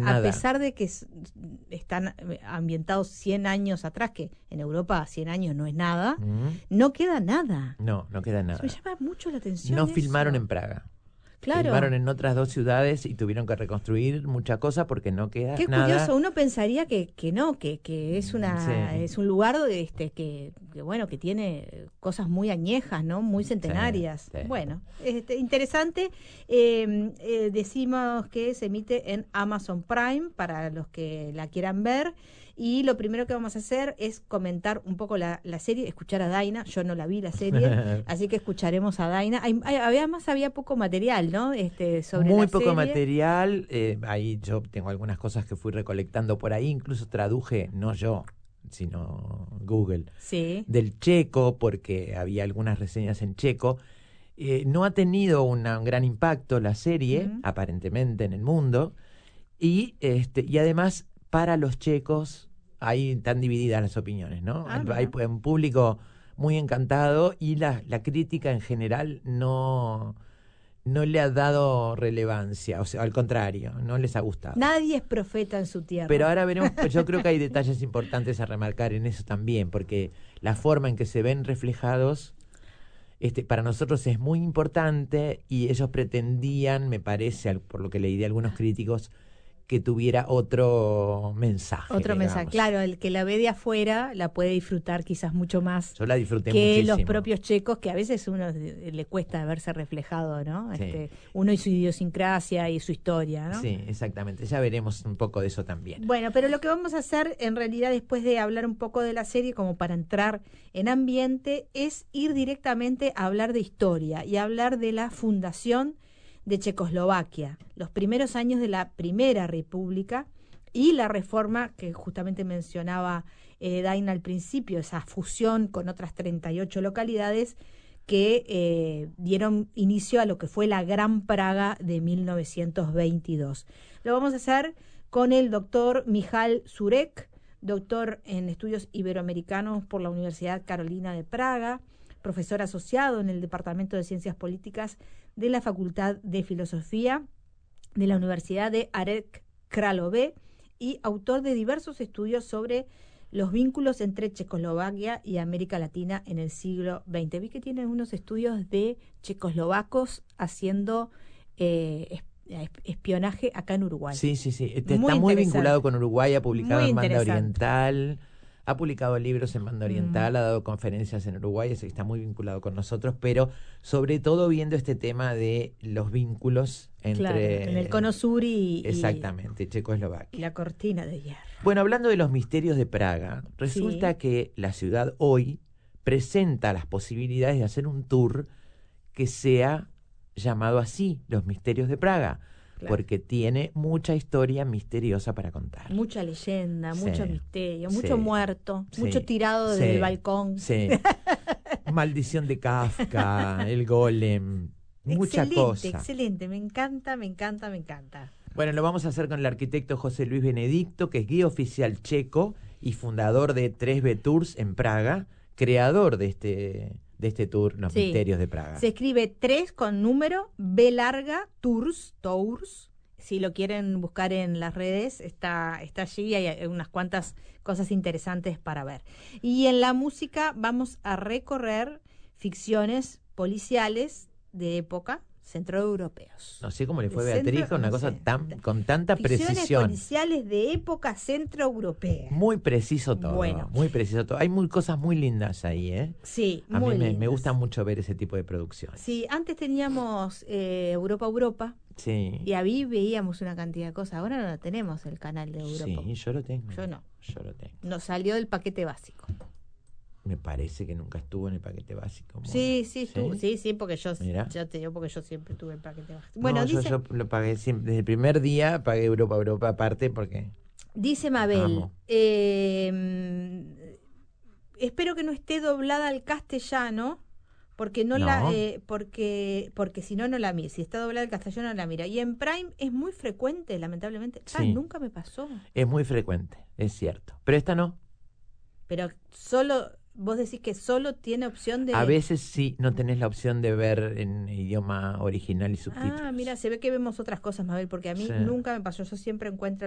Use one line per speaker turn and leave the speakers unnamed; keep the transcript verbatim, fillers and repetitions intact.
nada.
A pesar de que s- están ambientados cien años atrás, que en Europa cien años no es nada,
Mm.
no queda nada.
No, no queda nada.
Me llama mucho la atención
No
eso.
filmaron en Praga.
Claro.
Filmaron en otras dos ciudades y tuvieron que reconstruir mucha cosa porque no queda
Qué
nada.
curioso, uno pensaría que, que no, que, que es una
Sí.
es un lugar este que, que bueno que tiene cosas muy añejas, ¿no? Muy centenarias.
Sí, sí.
Bueno, este, interesante. Eh, eh, decimos que se emite en Amazon Prime para los que la quieran ver. Y lo primero que vamos a hacer es comentar un poco la, la serie, escuchar a Daina. Yo no la vi la serie, así que escucharemos a Daina. Hay, hay- además había poco material, ¿no? Este, sobre
Muy
la
poco
serie.
material. eh, ahí yo tengo algunas cosas que fui recolectando por ahí. Incluso traduje, no yo, sino Google,
Sí.
del checo, porque había algunas reseñas en checo. Eh, no ha tenido una- un gran impacto la serie,
Mm.
aparentemente, en el mundo. Y, este, y además, para los checos, ahí están divididas las opiniones, ¿no?
Ah,
hay,
mira.
hay un público muy encantado y la, la crítica en general no, no le ha dado relevancia, o sea, al contrario, no les ha gustado.
Nadie es profeta en su tierra.
Pero ahora veremos, pues yo creo que hay detalles importantes a remarcar en eso también, porque la forma en que se ven reflejados, este, para nosotros es muy importante y ellos pretendían, me parece, al- por lo que leí de algunos críticos, que tuviera otro mensaje.
Otro mensaje.
digamos.
Claro, el que la ve de afuera la puede disfrutar quizás mucho más
Yo la disfruté
que
muchísimo.
los propios checos, que a veces uno eh, le cuesta verse reflejado, ¿no?
Sí.
Este, uno y su idiosincrasia y su historia, ¿no?
Sí, exactamente. Ya veremos un poco de eso también.
Bueno, pero lo que vamos a hacer en realidad después de hablar un poco de la serie, como para entrar en ambiente, es ir directamente a hablar de historia y a hablar de la fundación de Checoslovaquia, los primeros años de la Primera República y la reforma que justamente mencionaba eh, Daina al principio, esa fusión con otras treinta y ocho localidades que eh, dieron inicio a lo que fue la Gran Praga de mil novecientos veintidós. Lo vamos a hacer con el doctor Michal Zurek, doctor en estudios iberoamericanos por la Universidad Carolina de Praga, profesor asociado en el Departamento de Ciencias Políticas de la Facultad de Filosofía de la Universidad de Arek Králové y autor de diversos estudios sobre los vínculos entre Checoslovaquia y América Latina en el siglo veinte. Vi que tienen unos estudios de checoslovacos haciendo eh, espionaje acá en Uruguay.
Sí, sí, sí. Este,
Muy
está muy
interesante.
vinculado con Uruguay, ha publicado
Muy
en Banda
interesante.
Oriental, ha publicado libros en Banda Oriental,
Mm.
ha dado conferencias en Uruguay, así que está muy vinculado con nosotros, pero sobre todo viendo este tema de los vínculos entre...
Claro, en el Cono Sur y, y-
Exactamente,
y
Checoslovaquia.
la cortina de hierro.
Bueno, hablando de los misterios de Praga, resulta
Sí.
que la ciudad hoy presenta las posibilidades de hacer un tour que sea llamado así, Los Misterios de Praga,
Claro.
porque tiene mucha historia misteriosa para contar.
Mucha leyenda,
Sí.
mucho misterio,
Sí.
mucho muerto,
Sí.
mucho tirado
Sí.
desde el balcón.
Sí. Maldición de Kafka, el golem, mucha
Excelente,
cosa.
excelente, me encanta, me encanta, me encanta.
Bueno, lo vamos a hacer con el arquitecto José Luis Benedicto, que es guía oficial checo y fundador de tres B Tours en Praga, creador de este, de este tour, Los
Sí.
Misterios de Praga.
Se escribe tres con número, B larga, Tours, Tours. Si lo quieren buscar en las redes, está, está allí, hay unas cuantas cosas interesantes para ver. Y en la música vamos a recorrer ficciones policiales de época centroeuropeos.
No sé cómo le fue a
De
Beatriz
centro-
con una
no
cosa
sé.
tan, con tanta
Ficciones
precisión.
policiales de época centroeuropea.
Muy preciso todo.
Bueno.
Muy preciso todo. Hay muy, cosas muy lindas ahí, ¿eh?
Sí,
A
muy
mí me, me
lindas.
gusta mucho ver ese tipo de producciones.
Sí, antes teníamos eh, Europa Europa
Sí.
y ahí veíamos una cantidad de cosas. Ahora no tenemos el canal de Europa.
Sí, yo lo tengo.
Yo no.
Yo lo tengo.
Nos salió del paquete básico.
Me parece que nunca estuvo en el paquete básico. Mona.
Sí, sí, estuvo. Sí, sí, porque yo,
Mira.
yo te digo porque yo siempre tuve el paquete básico.
Bueno,
Bueno,
yo,
dice,
yo lo pagué siempre. Desde el primer día pagué Europa, Europa aparte porque...
dice Mabel,
Amo.
eh, espero que no esté doblada al castellano, porque no,
No.
la, eh, porque, porque si no no la mira. Si está doblada al castellano no la mira. Y en Prime es muy frecuente, lamentablemente. Ah,
Sí.
nunca me pasó.
Es muy frecuente, es cierto. Pero esta no.
Pero solo, vos decís que solo tiene opción de...
A veces sí no tenés la opción de ver en idioma original y subtítulos.
Ah, mira, se ve que vemos otras cosas, Mabel, porque a mí
Sí.
nunca me pasó. Yo siempre encuentro